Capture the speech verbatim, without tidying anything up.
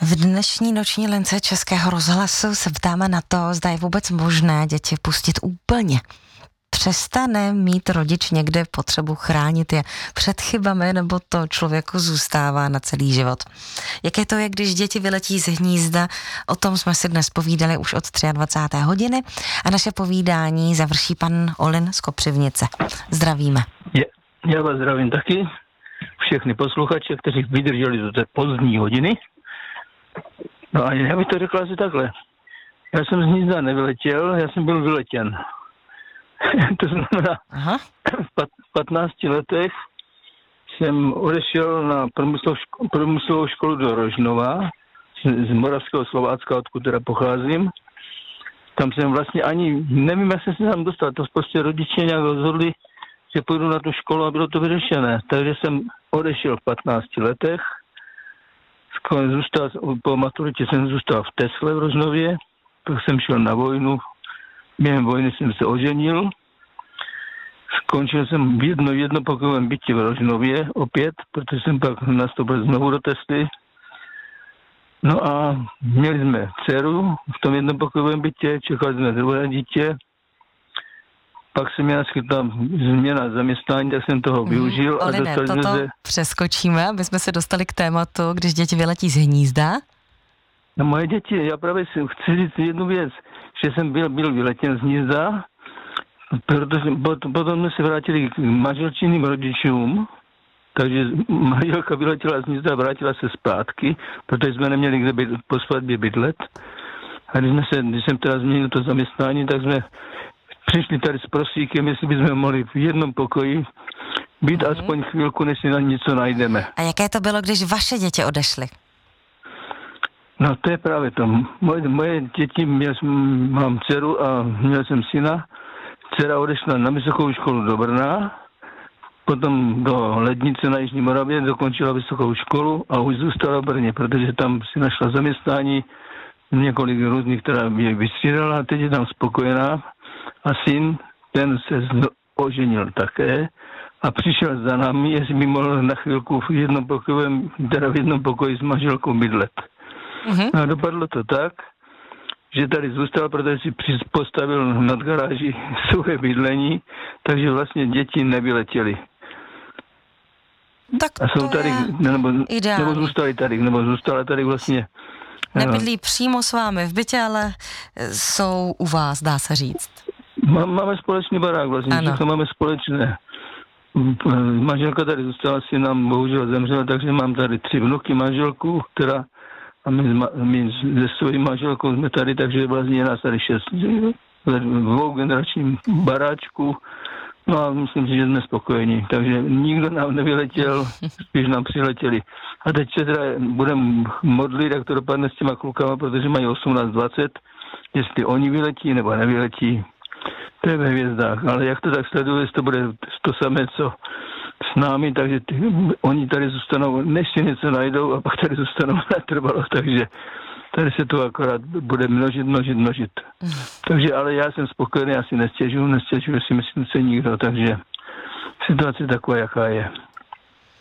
V dnešní noční lince Českého rozhlasu se ptáme na to, zda je vůbec možné děti pustit úplně. Přestane mít rodič někde potřebu chránit je před chybami, nebo to člověku zůstává na celý život? Jaké to je, když děti vyletí z hnízda? O tom jsme si dnes povídali už od dvacáté třetí hodiny a naše povídání završí pan Olin z Kopřivnice. Zdravíme. Je, já vás zdravím taky. Všechny posluchače, kteří vydrželi do té pozdní hodiny. No a já bych to řekl asi takhle. Já jsem z hnízda nevyletěl, já jsem byl vyletěn. To znamená, Aha. v patnácti letech jsem odešel na průmyslovou školu do Rožnova, z, z Moravského Slovácka, odkud teda pocházím. Tam jsem vlastně ani, nevím, jak jsem se tam dostal, to prostě rodiče nějak rozhodli, že půjdu na tu školu a bylo to vyřešené. Takže jsem odešel v patnácti letech. Zůstal, po maturitě jsem zůstal v Tesle v Rožnově, pak jsem šel na vojnu. Během vojny jsem se oženil. Skončil jsem v jedno, jednopokojovém bytě v Rožnově opět, protože jsem pak nastoupil znovu do Tesly. No a měli jsme dceru v tom jednopokojovém bytě, čekali jsme druhé dítě. Pak se mě naskytla změna zaměstnání, tak jsem toho využil. Mm, a Oline, dostali toto se... přeskočíme, aby jsme se dostali k tématu, když děti vyletí z hnízda. No moje děti, já právě si chci říct jednu věc, že jsem byl, byl vyletěn z hnízda, protože potom jsme se vrátili k manželčiným rodičům, takže manželka vyletěla z hnízda a vrátila se zpátky, protože jsme neměli kde být, po svatbě bydlet. A když, jsme se, když jsem teda změnil to zaměstnání, tak jsme přišli tady s prosíkem, jestli bychom mohli v jednom pokoji být mm. aspoň chvilku, než si na něco najdeme. A jaké to bylo, když vaše děti odešly? No to je právě to. Moje, moje děti, měl, mám dceru a měl jsem syna. Dcera odešla na vysokou školu do Brna, potom do Lednice na Jižní Moravě, dokončila vysokou školu a už zůstala v Brně, protože tam si našla zaměstnání, několik různých, která je vystřídala, teď je tam spokojená. A syn, ten se oženil také a přišel za námi, jestli by mohl na chvilku v jednom pokoji, teda v jednom pokoji s manželkou bydlet. Uh-huh. No a dopadlo to tak, že tady zůstal, protože si postavil nad garáží svoje bydlení, takže vlastně děti nevyletěly. Tak a jsou tady, nebo, nebo zůstali tady, nebo zůstala tady vlastně. Nebydlí přímo s vámi v bytě, ale jsou u vás, dá se říct. Máme společný barák vlastně, všechno máme společné. Manželka tady zůstala, si nám bohužel zemřela, takže mám tady tři vnuky, manželku, která a my, my se svojí manželkou jsme tady, takže vlastně je nás tady šest v dvougeneračním baráčku. No a myslím si, že jsme spokojení. Takže nikdo nám nevyletěl, spíš nám přiletěli. A teď se teda budeme modlit, jak to dopadne s těma klukama, protože mají osmnáct dvacet, jestli oni vyletí nebo nevyletí. To je ve hvězdách. Ale jak to tak sleduje, to bude to samé, co s námi, takže ty, oni tady zůstanou, než si něco najdou a pak tady zůstanou natrvalo, takže tady se to akorát bude množit, množit, množit. Mm. Takže ale já jsem spokojený, já si nestěžuju, nestěžuju si myslím se nikdo, takže situace taková, jaká je.